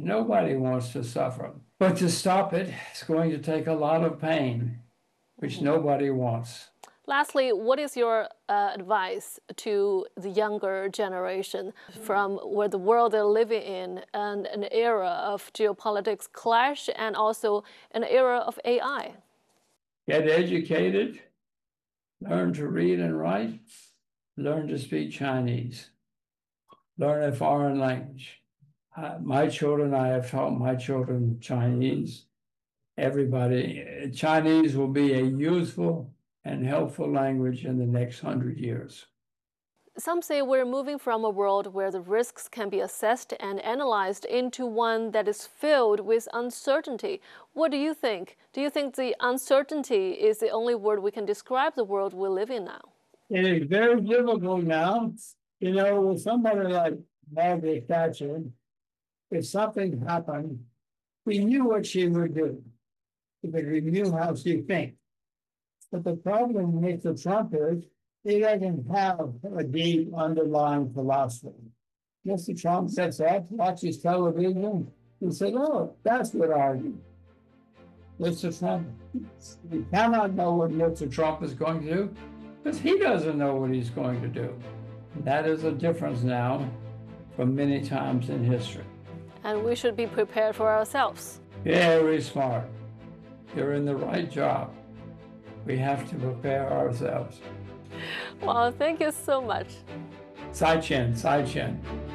Nobody wants to suffer. But to stop it, it's going to take a lot of pain, which nobody wants. Lastly, what is your advice to the younger generation from where the world they're living in and an era of geopolitics clash and also an era of AI? Get educated, learn to read and write, learn to speak Chinese, learn a foreign language. My children, I have taught my children Chinese. Everybody, Chinese will be a useful and helpful language in the next 100 years. Some say we're moving from a world where the risks can be assessed and analyzed into one that is filled with uncertainty. What do you think? Do you think the uncertainty is the only word we can describe the world we live in now? It is very difficult now. You know, with somebody like Margaret Thatcher, if something happened, we knew what she would do because we knew how she thinks. But the problem with Mr. Trump is he doesn't have a deep underlying philosophy. Mr. Trump sits up, watches television, and says, oh, that's what I do. Mr. Trump, we cannot know what Mr. Trump is going to do because he doesn't know what he's going to do. That is a difference now from many times in history. And we should be prepared for ourselves. Very smart. You're in the right job. We have to prepare ourselves. Well, thank you so much. Sai Chen, Sai Chen.